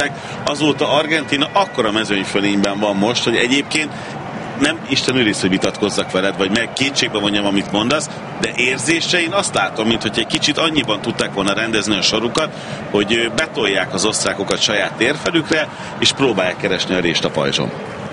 vezettek, azóta Argentína akkora mezőnyfölényben van most, hogy egyébként nem Isten őriz, hogy vitatkozzak veled, vagy meg kétségbe vonjam, amit mondasz, de érzésein azt látom, mint hogy egy kicsit annyiban tudták volna rendezni a sorukat, hogy betolják az osztrákokat saját térfelükre, és próbálják keresni a rést a pajzson.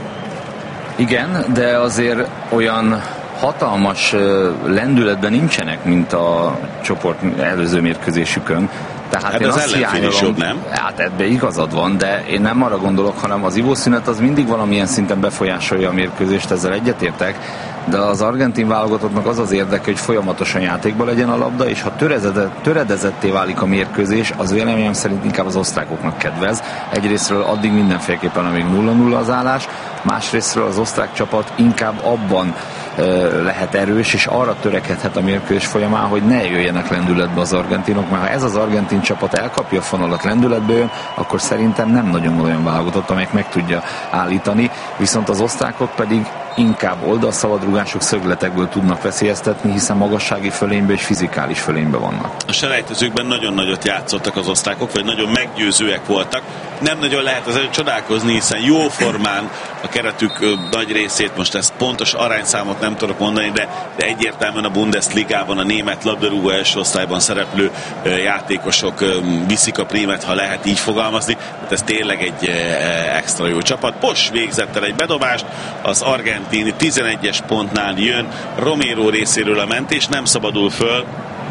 Igen, de azért olyan hatalmas lendületben nincsenek, mint a csoport előző mérkőzésükön. Tehát hát én azt hiányolom, nem? Hát ebbe igazad van, de én nem arra gondolok, hanem az ivószünet az mindig valamilyen szinten befolyásolja a mérkőzést, ezzel egyetértek, de az argentin válogatottnak az az érdeke, hogy folyamatosan játékban legyen a labda, és ha töredezetté válik a mérkőzés, az véleményem szerint inkább az osztrákoknak kedvez. Egyrésztről addig mindenféleképpen, amíg 0-0 az állás, másrésztről az osztrák csapat inkább abban lehet erős, és arra törekedhet a mérkőzés folyamán, hogy ne jöjjenek lendületbe az argentinok, mert ha ez az argentin csapat elkapja a fonalat, lendületbe jön, akkor szerintem nem nagyon olyan válogatott, amelyik meg tudja állítani, viszont az osztrákok pedig inkább oldalszabadrugások, szögletekből tudnak veszélyeztetni, hiszen magassági fölényben és fizikális fölényben vannak. A selejtezőkben nagyon nagyot játszottak az osztrákok, vagy nagyon meggyőzőek voltak. Nem nagyon lehet ezzel csodálkozni, hiszen jó formán a keretük nagy részét, most ezt pontos arányszámot nem tudok mondani, de egyértelműen a Bundesligában, a német labdarúgó első osztályban szereplő játékosok viszik a prímet, ha lehet így fogalmazni. Hát ez tényleg egy extra jó csapat. Pos végzett el egy bedobást, az argentin 11-es pontnál jön Romero részéről a mentés, nem szabadul föl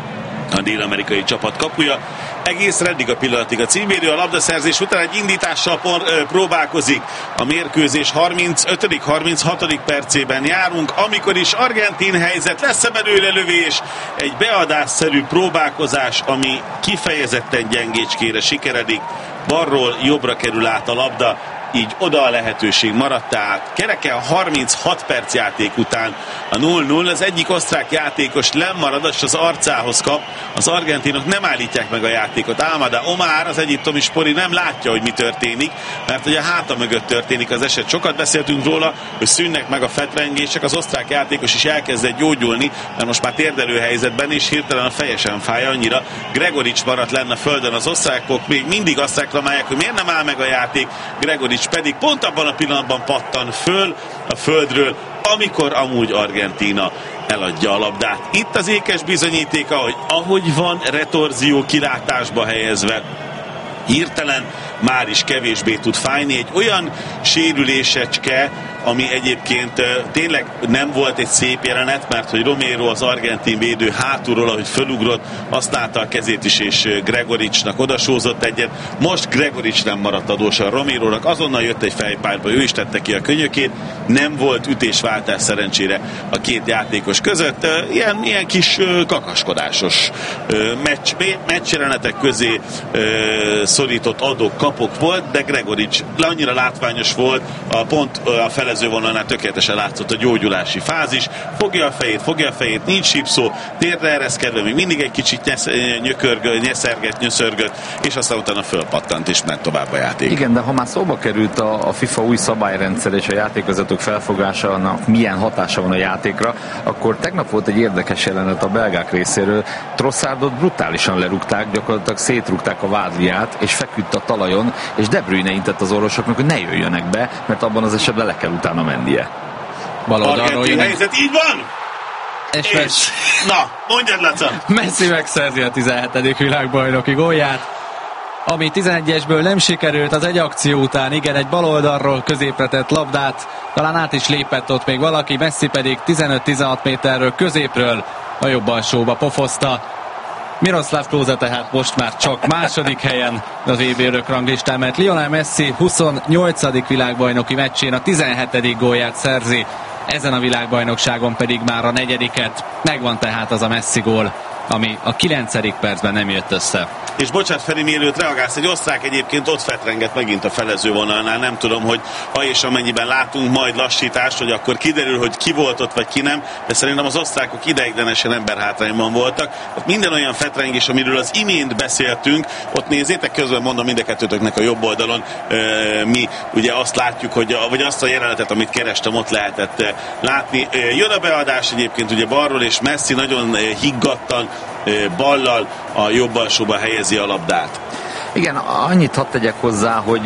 a dél-amerikai csapat kapuja. Egész eddig a pillanatig a címvédő, a labdaszerzés után egy indítással próbálkozik. A mérkőzés 35.-36. percében járunk, amikor is argentin helyzet, lesz-e belőle lövés, egy beadásszerű próbálkozás, ami kifejezetten gyengécskére sikeredik. Balról jobbra kerül át a labda, így oda a lehetőség maradt, tehát kereken 36 perc játék után a 0-0, az egyik osztrák játékos lemarad, és az arcához kap, az argentinok nem állítják meg a játékot. Almada Omar, az egyiptomi spori nem látja, hogy mi történik, mert hogy a háta mögött történik az eset. Sokat beszéltünk róla, hogy szűnnek meg a fetrengések, az osztrák játékos is elkezdett gyógyulni, mert most már térdelő helyzetben, és hirtelen a feje sem fáj annyira. Gregorics maradt lenne a földön, az osztrákok még mindig azt reklamálják, hogy miért nem áll meg a játék. Gregorics pedig pont abban a pillanatban pattan föl a földről, amikor amúgy Argentína eladja a labdát. Itt az ékes bizonyítéka, hogy ahogy van retorzió kilátásba helyezve, hirtelen már is kevésbé tud fájni. Egy olyan sérülésecske, ami egyébként tényleg nem volt egy szép jelenet, mert hogy Romero, az argentin védő hátulról, ahogy fölugrott, használta a kezét is, és Gregoricsnak odasózott egyet. Most Gregorics nem maradt adósan Romerónak, azonnal jött egy fejpárba, ő is tette ki a könyökét, nem volt ütésváltás szerencsére a két játékos között. Ilyen kis kakaskodásos meccsjelenetek közé szorított adok-kapok volt, de Gregorics annyira látványos volt, pont a felezővonalnál tökéletesen látszott a gyógyulási fázis. Fogja a fejét, nincs sípszó, térdre ereszkedve, még mindig egy kicsit nyöszörgött, és aztán utána fölpattant, és ment tovább a játék. Igen, de ha már szóba került a FIFA új szabályrendszer és a játékvezetők felfogásának milyen hatása van a játékra, akkor tegnap volt egy érdekes jelenet a belgák részéről. Trossardot brutálisan lerúgták, gyakorlatilag szétrúgták a vádliát, és feküdt a talajon, és De Bruyne intett az orvosoknak, hogy ne jöjjönek be, mert abban az esetben le kell utána mennie. Argentin helyzet, így van! És na, mondjad, Laca! Messi megszerzi a 17. világbajnoki gólját, ami 11-esből nem sikerült, az egy akció után, igen, egy baloldalról középre tett labdát, talán át is lépett ott még valaki, Messi pedig 15-16 méterről középről a jobb alsóba pofozta. Miroslav Klose tehát most már csak második helyen az VB ranglistán, mert Lionel Messi 28. világbajnoki meccsén a 17. gólját szerzi, ezen a világbajnokságon pedig már a 4. Megvan tehát az a Messi gól, ami a 9. percben nem jött össze. És bocsánat, Feri, mielőtt reagálsz, egy osztrák egyébként ott fetrenget megint a felezővonalnál. Nem tudom, hogy ha és amennyiben látunk majd lassítást, hogy akkor kiderül, hogy ki volt ott, vagy ki nem, de szerintem az osztrákok ideiglenesen emberhátrányban voltak. Minden olyan fetrengés, amiről az imént beszéltünk, ott nézzétek, közben mondom mind a kettőtöknek a jobb oldalon, mi ugye azt látjuk, vagy azt a jelenetet, amit kerestem, ott lehetett látni. Jön a beadás egyébként ugye balról, és Messi nagyon higgadtan ballal a jobb alsóba helyezi a labdát. Igen, annyit hadd tegyek hozzá, hogy